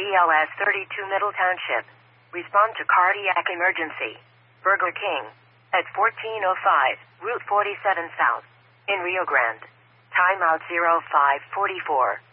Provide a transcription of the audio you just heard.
BLS 32 Middle Township. Respond to cardiac emergency. Burger King. At 1405, Route 47 South. In Rio Grande. Timeout 0544.